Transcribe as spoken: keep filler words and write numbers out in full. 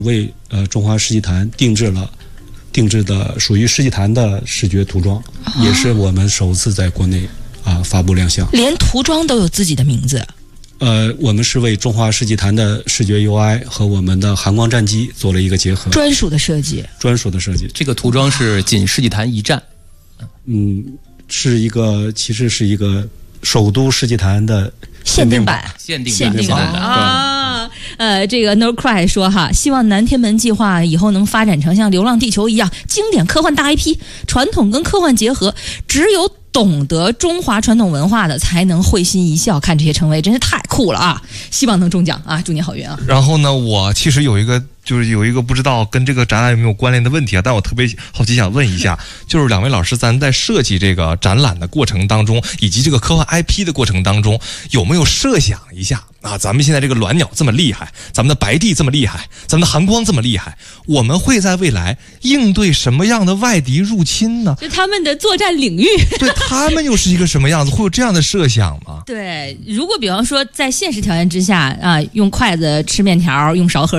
为呃中华世纪坛定制了定制的属于世纪坛的视觉涂装，哦、也是我们首次在国内啊发布亮相， 连涂装都有自己的名字。 呃，我们是为中华世纪坛的视觉 U I 和我们的寒光战机做了一个结合， 专属的设计， 专属的设计。 这个涂装是仅世纪坛一站， 嗯，是一个其实是一个首都世纪坛的限定版， 限定限定版版啊。呃，这个 No Cry 说哈，希望南天门计划以后能发展成像《流浪地球》一样经典科幻大 I P， 传统跟科幻结合，只有懂得中华传统文化的才能会心一笑看这些称谓，真是太酷了啊！希望能中奖啊，祝你好运啊！ 然后呢，我其实有一个就是有一个不知道跟这个展览有没有关联的问题啊，但我特别好奇想问一下，就是两位老师，咱在设计这个展览的过程当中，以及这个科幻 I P 的过程当中，有没有设想一下啊？咱们现在这个鸾鸟这么厉害，咱们的白帝这么厉害，咱们的寒光这么厉害，我们会在未来应对什么样的外敌入侵呢？ 就他们的作战领域， 对他们又是一个什么样子？会有这样的设想吗？ 对，如果比方说在现实条件之下啊，用筷子吃面条，用勺盒